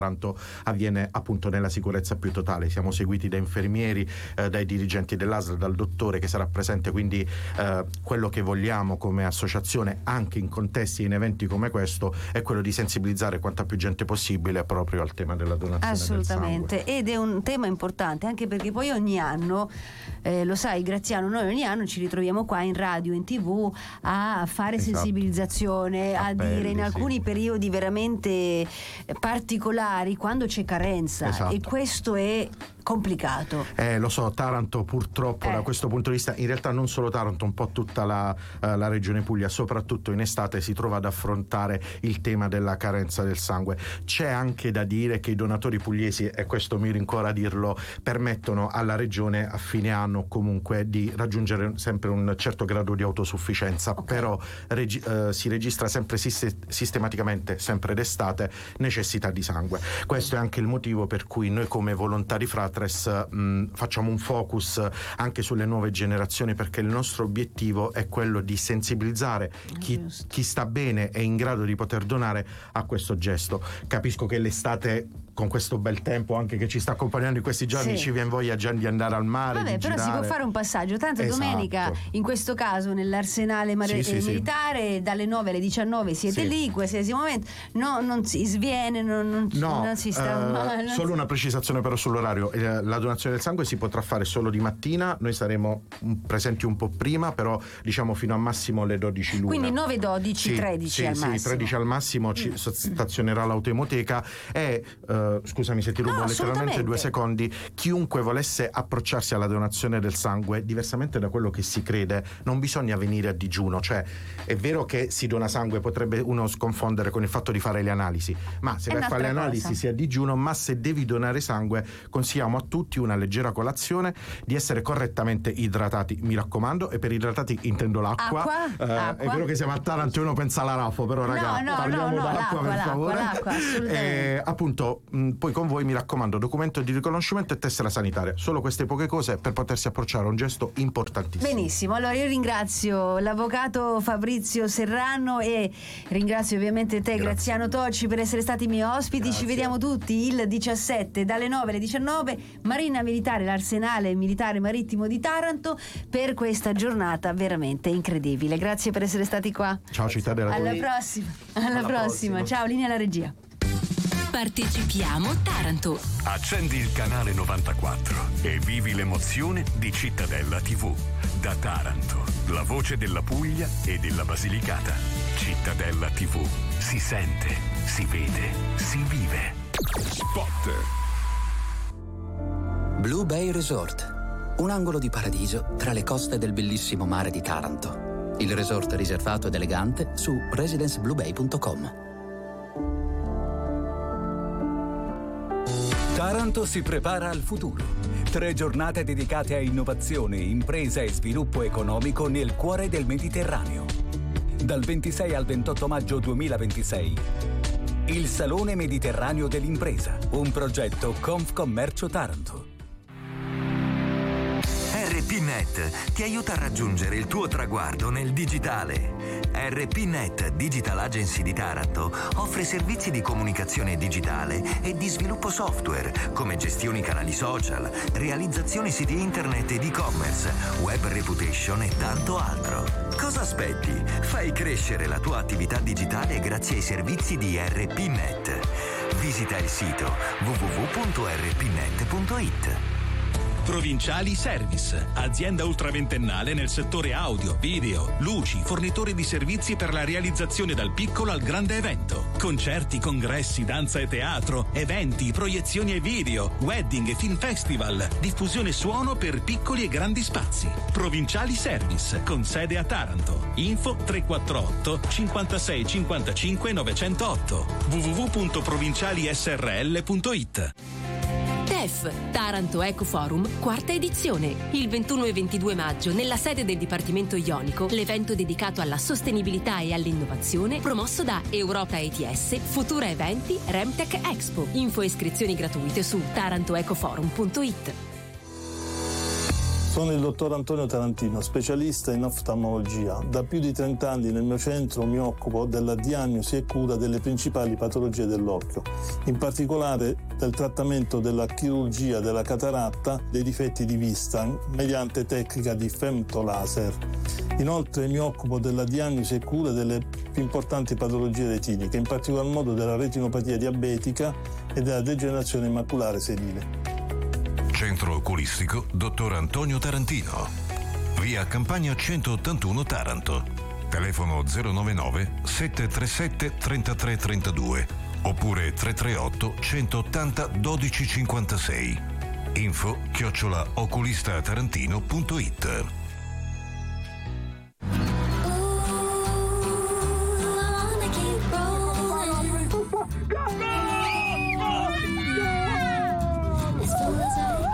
Taranto avviene appunto nella sicurezza più totale. Siamo seguiti da infermieri, dai dirigenti dell'ASL, dal dottore che sarà presente, quindi quello che vogliamo come associazione anche in contesti e in eventi come questo è quello di sensibilizzare quanta più gente possibile proprio al tema della donazione assolutamente del sangue. Ed è un tema importante anche perché poi ogni anno lo sai Graziano, noi ogni anno ci ritroviamo qua in radio, in TV a fare sensibilizzazione, a dire in alcuni periodi veramente particolari quando c'è carenza e questo è complicato. Lo so, Taranto purtroppo da questo punto di vista, in realtà non solo Taranto, un po' tutta la regione Puglia, soprattutto in estate, si trova ad affrontare il tema della carenza del sangue. C'è anche da dire che i donatori pugliesi, e questo mi rincuora a dirlo, permettono alla regione a fine anno comunque di raggiungere sempre un certo grado di autosufficienza, però si registra sempre sistematicamente, sempre d'estate, necessità di sangue. Questo è anche il motivo per cui noi come volontari Fratres facciamo un focus anche sulle nuove generazioni, perché il nostro obiettivo è quello di sensibilizzare chi sta bene e in grado di poter donare a questo gesto. Capisco che l'estate, con questo bel tempo anche che ci sta accompagnando in questi giorni, ci viene voglia già di andare al mare. Vabbè, però si può fare un passaggio, tanto domenica in questo caso nell'arsenale militare dalle 9 alle 19 siete lì in qualsiasi momento, non si sviene, non si sta male. Solo una precisazione però sull'orario: la donazione del sangue si potrà fare solo di mattina, noi saremo presenti un po' prima, però diciamo fino a massimo le 12 l'una. Quindi 9, 12, 13 al massimo. 13 al massimo stazionerà l'autoemoteca e scusami se ti rubo letteralmente 2 secondi, chiunque volesse approcciarsi alla donazione del sangue, diversamente da quello che si crede, non bisogna venire a digiuno. Cioè, è vero che si dona sangue, potrebbe uno sconfondere con il fatto di fare le analisi, ma se vai a fare le analisi si è a digiuno. Ma se devi donare sangue, consigliamo a tutti una leggera colazione, di essere correttamente idratati, mi raccomando, e per idratati intendo l'acqua. È vero che siamo a Taranto e uno pensa alla RAFO, però parliamo d'acqua, per favore. L'acqua, assolutamente. Appunto, poi con voi mi raccomando documento di riconoscimento e tessera sanitaria, solo queste poche cose per potersi approcciare a un gesto importantissimo. Benissimo, allora io ringrazio l'avvocato Fabrizio Serrano e ringrazio ovviamente te Graziano Tocci per essere stati miei ospiti. Grazie. Ci vediamo tutti il 17 dalle 9 alle 19 Marina Militare, l'Arsenale Militare Marittimo di Taranto, per questa giornata veramente incredibile. Grazie per essere stati qua. Ciao Cittadella. Alla prossima. Ciao, linea alla regia. Partecipiamo Taranto. Accendi il canale 94 e vivi l'emozione di Cittadella TV. Da Taranto, la voce della Puglia e della Basilicata. Cittadella TV. Si sente, si vede, si vive. Spot. Blue Bay Resort, un angolo di paradiso tra le coste del bellissimo mare di Taranto. Il resort riservato ed elegante su residencebluebay.com. Taranto si prepara al futuro. 3 giornate dedicate a innovazione, impresa e sviluppo economico nel cuore del Mediterraneo. Dal 26 al 28 maggio 2026. Il Salone Mediterraneo dell'Impresa, un progetto Confcommercio Taranto. RPNet ti aiuta a raggiungere il tuo traguardo nel digitale. RPNet Digital Agency di Taranto offre servizi di comunicazione digitale e di sviluppo software, come gestioni canali social, realizzazione siti internet ed e-commerce, web reputation e tanto altro. Cosa aspetti? Fai crescere la tua attività digitale grazie ai servizi di RPNet. Visita il sito www.rpnet.it. Provinciali Service, azienda ultraventennale nel settore audio, video, luci, fornitore di servizi per la realizzazione dal piccolo al grande evento. Concerti, congressi, danza e teatro, eventi, proiezioni e video, wedding e film festival, diffusione suono per piccoli e grandi spazi. Provinciali Service, con sede a Taranto. Info 348 56 55 908 www.provincialisrl.it. TEF, Taranto Eco Forum, 4ª edizione. Il 21 e 22 maggio, nella sede del Dipartimento Ionico, l'evento dedicato alla sostenibilità e all'innovazione, promosso da Europa ETS, Futura Eventi, Remtech Expo. Info e iscrizioni gratuite su tarantoecoforum.it. Sono il dottor Antonio Tarantino, specialista in oftalmologia. Da più di 30 anni nel mio centro mi occupo della diagnosi e cura delle principali patologie dell'occhio, in particolare del trattamento della chirurgia della cataratta, dei difetti di vista mediante tecnica di femtolaser. Inoltre mi occupo della diagnosi e cura delle più importanti patologie retiniche, in particolar modo della retinopatia diabetica e della degenerazione maculare senile. Centro Oculistico Dottor Antonio Tarantino. Via Campagna 181 Taranto. Telefono 099 737 3332 oppure 338 180 1256. Info @oculistatarantino.it.